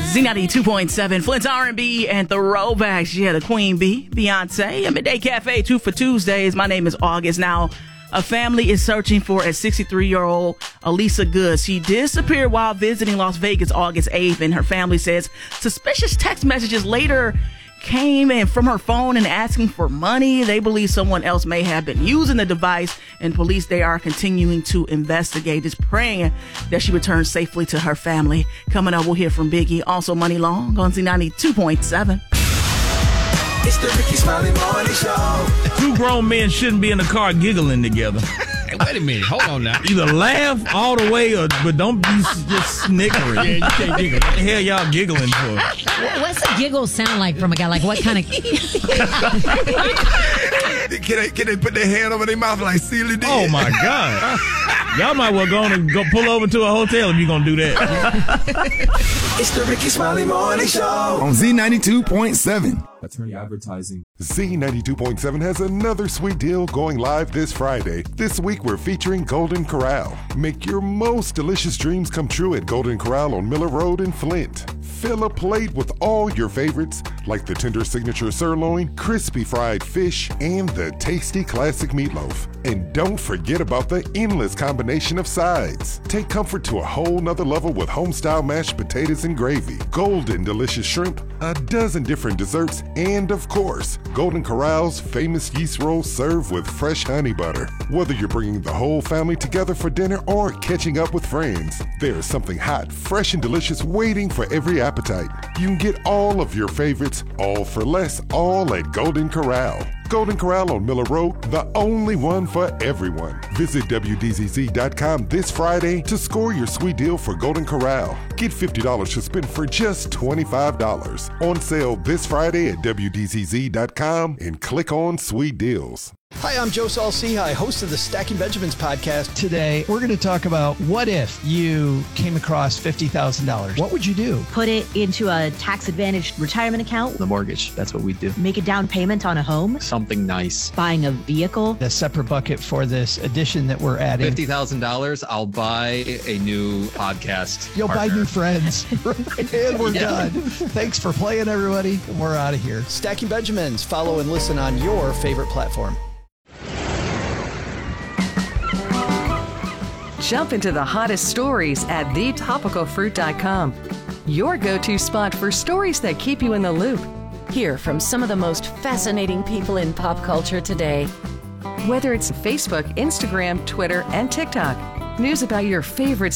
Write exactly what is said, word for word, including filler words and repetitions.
Z ninety-two point seven, Flint's R and B and throwbacks. Yeah, the Queen Bee, Beyonce, a Midday Cafe, two for Tuesdays. My name is August. Now, a family is searching for a sixty-three-year-old Elisa Goods. She disappeared while visiting Las Vegas August eighth, and her family says suspicious text messages later came in from her phone and asking for money. They believe someone else may have been using the device, and police, they are continuing to investigate. Is praying that she returns safely to her family. Coming up, we'll hear from Biggie. Also, Money Long on Z ninety-two point seven. It's the Ricky Smiley Morning Show. Two grown men shouldn't be in the car giggling together. Hey, wait a minute. Hold on now. Either laugh all the way, or but don't be just snickering. Yeah, you can't giggle. What the hell y'all giggling for? What's the giggle sound like from a guy? Like what kind of... Can they, can they put their hand over their mouth like Celia did? Oh, my God. Y'all might well go on and go pull over to a hotel if you're going to do that. It's the Ricky Smiley Morning Show on Z ninety-two point seven. Attorney Advertising. Z ninety-two point seven has another sweet deal going live this Friday. This week we're featuring Golden Corral. Make your most delicious dreams come true at Golden Corral on Miller Road in Flint. Fill a plate with all your favorites, like the tender signature sirloin, crispy fried fish, and the tasty classic meatloaf. And don't forget about the endless combination of sides. Take comfort to a whole nother level with home-style mashed potatoes and gravy, golden delicious shrimp, a dozen different desserts, and of course, Golden Corral's famous yeast rolls served with fresh honey butter. Whether you're bringing the whole family together for dinner or catching up with friends, there's something hot, fresh, and delicious waiting for every appetite. You can get all of your favorites, all for less, all at Golden Corral. Golden Corral on Miller Road, the only one for everyone. Visit W D Z Z dot com this Friday to score your sweet deal for Golden Corral. Get fifty dollars to spend for just twenty-five dollars. On sale this Friday at W D Z Z dot com and click on Sweet Deals. Hi, I'm Joe Saul-Sehy, host of the Stacking Benjamins podcast. Today, we're going to talk about what if you came across fifty thousand dollars. What would you do? Put it into a tax-advantaged retirement account. The mortgage, that's what we do. Make a down payment on a home. Something nice. Buying a vehicle. A separate bucket for this addition that we're adding. fifty thousand dollars, I'll buy a new podcast You'll partner. buy new friends. And we're Yeah. done. Thanks for playing, everybody. We're out of here. Stacking Benjamins. Follow and listen on your favorite platform. Jump into the hottest stories at the topical fruit dot com. Your go-to spot for stories that keep you in the loop. Hear from some of the most fascinating people in pop culture today. Whether it's Facebook, Instagram, Twitter, and TikTok, news about your favorite